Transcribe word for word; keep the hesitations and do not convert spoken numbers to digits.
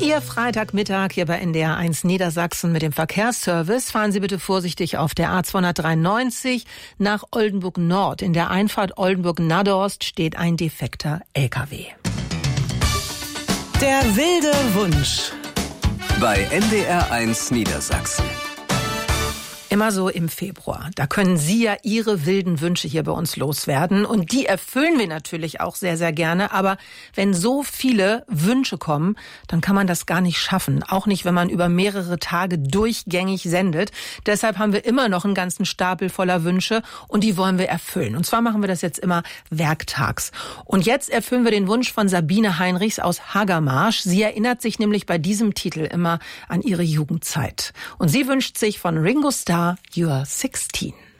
Ihr Freitagmittag hier bei N D R eins Niedersachsen mit dem Verkehrsservice. Fahren Sie bitte vorsichtig auf der A zweihundertdreiundneunzig nach Oldenburg Nord. In der Einfahrt Oldenburg-Nadorst steht ein defekter L K W. Der wilde Wunsch. Bei N D R eins Niedersachsen. Immer so im Februar. Da können Sie ja Ihre wilden Wünsche hier bei uns loswerden. Und die erfüllen wir natürlich auch sehr, sehr gerne. Aber wenn so viele Wünsche kommen, dann kann man das gar nicht schaffen. Auch nicht, wenn man über mehrere Tage durchgängig sendet. Deshalb haben wir immer noch einen ganzen Stapel voller Wünsche. Und die wollen wir erfüllen. Und zwar machen wir das jetzt immer werktags. Und jetzt erfüllen wir den Wunsch von Sabine Heinrichs aus Hagermarsch. Sie erinnert sich nämlich bei diesem Titel immer an ihre Jugendzeit. Und sie wünscht sich von Ringo Starr, You Are sixteen.